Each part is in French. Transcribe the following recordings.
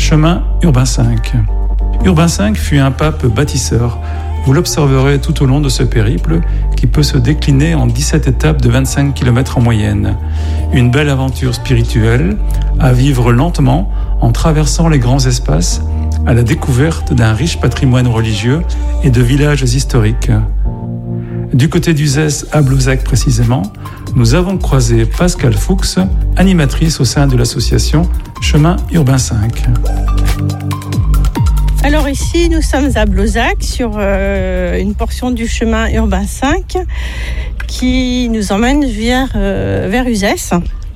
chemin Urbain V. Urbain V fut un pape bâtisseur. Vous l'observerez tout au long de ce périple qui peut se décliner en 17 étapes de 25 km en moyenne. Une belle aventure spirituelle à vivre lentement en traversant les grands espaces à la découverte d'un riche patrimoine religieux et de villages historiques. Du côté d'Uzès, à Blauzac précisément, nous avons croisé Pascale Fuchs, animatrice au sein de l'association Chemin Urbain V. Alors ici, nous sommes à Blauzac sur une portion du chemin Urbain V qui nous emmène vers Uzès.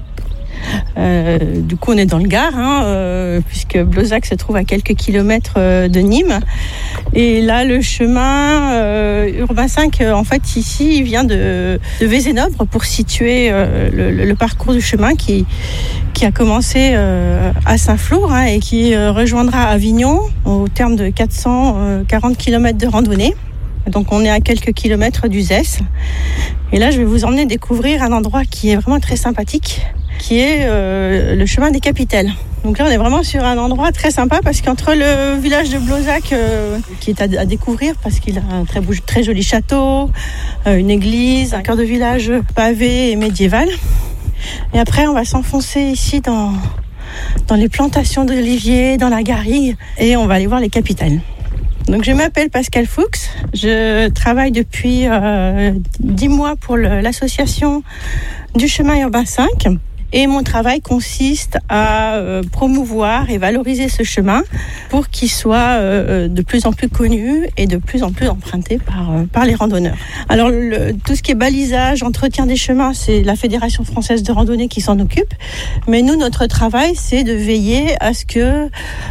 Du coup, on est dans le Gard, puisque Blauzac se trouve à quelques kilomètres de Nîmes. Et là, le chemin Urbain V, en fait, ici, il vient de Vézénobre pour situer le parcours du chemin qui a commencé à Saint-Flour et qui rejoindra Avignon au terme de 440 km de randonnée. Donc, on est à quelques kilomètres d'Uzès. Et là, je vais vous emmener découvrir un endroit qui est vraiment très sympathique, qui est le chemin des Capitelles. Donc là, on est vraiment sur un endroit très sympa parce qu'entre le village de Blauzac, qui est à découvrir parce qu'il a un très joli château, une église, un cœur de village pavé et médiéval. Et après, on va s'enfoncer ici dans les plantations d'oliviers, dans la garrigue, et on va aller voir les Capitelles. Donc je m'appelle Pascale Fuchs, je travaille depuis 10 mois pour l'association du chemin Urbain V. Et mon travail consiste à promouvoir et valoriser ce chemin pour qu'il soit de plus en plus connu et de plus en plus emprunté par les randonneurs. Alors tout ce qui est balisage, entretien des chemins, c'est la Fédération française de randonnée qui s'en occupe. Mais nous, notre travail, c'est de veiller à ce que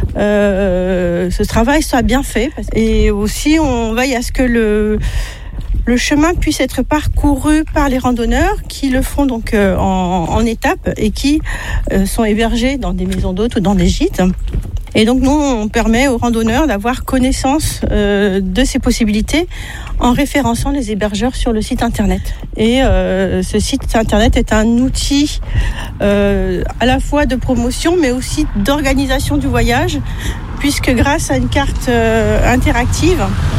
ce travail soit bien fait. Et aussi, on veille à ce que le chemin puisse être parcouru par les randonneurs qui le font donc en étapes et qui sont hébergés dans des maisons d'hôtes ou dans des gîtes. Et donc nous, on permet aux randonneurs d'avoir connaissance de ces possibilités en référençant les hébergeurs sur le site internet. Et ce site internet est un outil à la fois de promotion mais aussi d'organisation du voyage, puisque grâce à une carte interactive,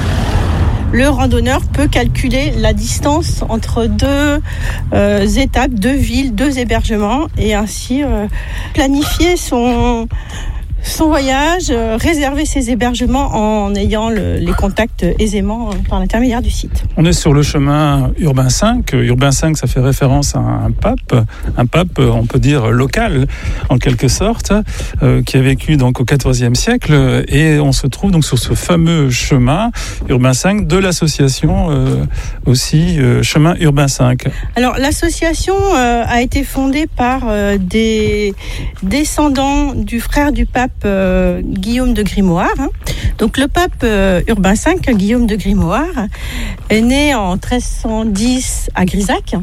le randonneur peut calculer la distance entre deux étapes, 2 villes, 2 hébergements et ainsi planifier son voyage, réserver ses hébergements en ayant les contacts aisément par l'intermédiaire du site. On est sur le chemin Urbain V. Urbain V, ça fait référence à un pape, on peut dire local en quelque sorte, qui a vécu donc au XIVe siècle, et on se trouve donc sur ce fameux chemin Urbain V de l'association aussi Chemin Urbain V. Alors l'association a été fondée par des descendants du frère du pape Guillaume de Grimoire. Donc le pape Urbain V, Guillaume de Grimoire, est né en 1310 à Grisac.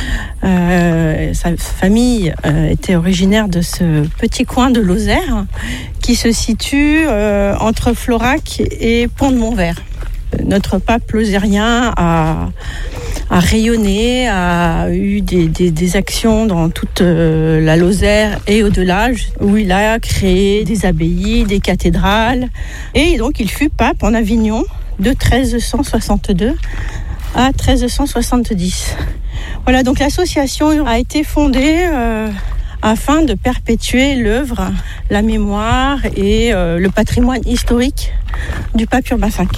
Sa famille était originaire de ce petit coin de Lozère qui se situe entre Florac et Pont-de-Montvert. Notre pape lozérien a rayonné, a eu des actions dans toute la Lozère et au-delà, où il a créé des abbayes, des cathédrales. Et donc il fut pape en Avignon de 1362 à 1370. Voilà, donc l'association a été fondée afin de perpétuer l'œuvre, la mémoire et le patrimoine historique du pape Urbain V.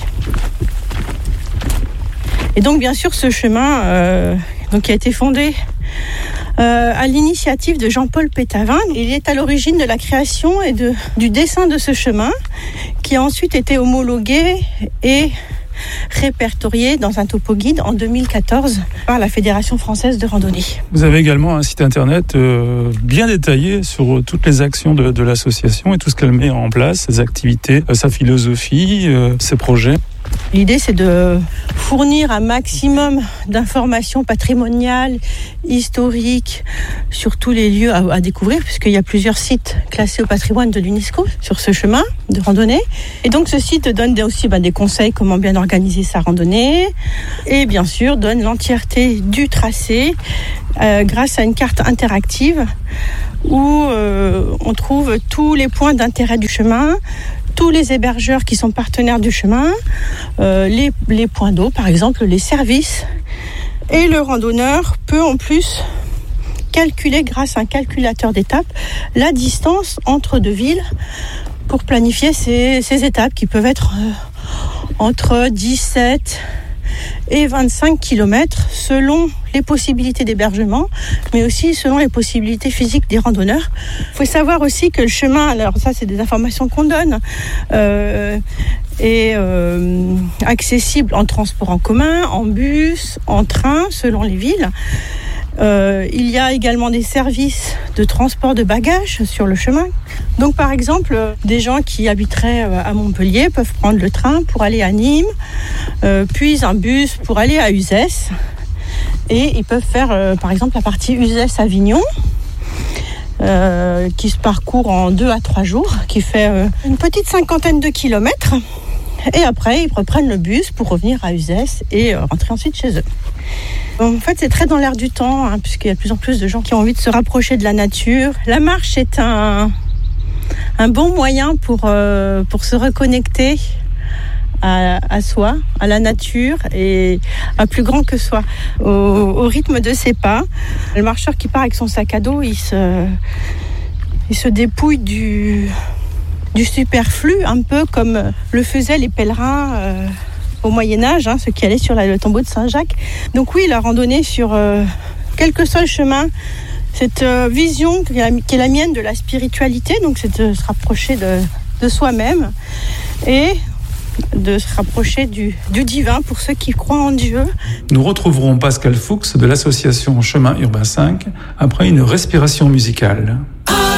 Et donc bien sûr ce chemin qui a été fondé à l'initiative de Jean-Paul Pétavin. Il est à l'origine de la création et du dessin de ce chemin qui a ensuite été homologué et répertorié dans un topo-guide en 2014 par la Fédération française de randonnée. Vous avez également un site internet bien détaillé sur toutes les actions de l'association et tout ce qu'elle met en place, ses activités, sa philosophie, ses projets. L'idée, c'est de fournir un maximum d'informations patrimoniales, historiques, sur tous les lieux à découvrir, puisqu'il y a plusieurs sites classés au patrimoine de l'UNESCO sur ce chemin de randonnée. Et donc, ce site donne aussi des conseils comment bien organiser sa randonnée et bien sûr donne l'entièreté du tracé grâce à une carte interactive où on trouve tous les points d'intérêt du chemin, tous les hébergeurs qui sont partenaires du chemin, les points d'eau par exemple, les services. Et le randonneur peut en plus calculer grâce à un calculateur d'étapes la distance entre deux villes pour planifier ces étapes qui peuvent être entre 17 et 25 km selon les possibilités d'hébergement, mais aussi selon les possibilités physiques des randonneurs. Il faut savoir aussi que le chemin, alors ça c'est des informations qu'on donne, est accessible en transport en commun, en bus, en train, selon les villes. Il y a également des services de transport de bagages sur le chemin. Donc par exemple, des gens qui habiteraient à Montpellier peuvent prendre le train pour aller à Nîmes, puis un bus pour aller à Uzès. Et ils peuvent faire par exemple la partie Uzès-Avignon, qui se parcourt en 2 à 3 jours, qui fait une petite 50aine de kilomètres. Et après, ils reprennent le bus pour revenir à Uzès et rentrer ensuite chez eux. En fait, c'est très dans l'air du temps, puisqu'il y a de plus en plus de gens qui ont envie de se rapprocher de la nature. La marche est un bon moyen pour se reconnecter à soi, à la nature et à plus grand que soi, au rythme de ses pas. Le marcheur qui part avec son sac à dos, il se dépouille du superflu, un peu comme le faisaient les pèlerins au Moyen-Âge, ceux qui allaient sur le tombeau de Saint-Jacques. Donc oui, la randonnée sur quel que soit le chemin, cette vision qui est la mienne de la spiritualité, donc c'est de se rapprocher de soi-même et de se rapprocher du divin pour ceux qui croient en Dieu. Nous retrouverons Pascal Fuchs de l'association Chemin Urbain 5 après une respiration musicale.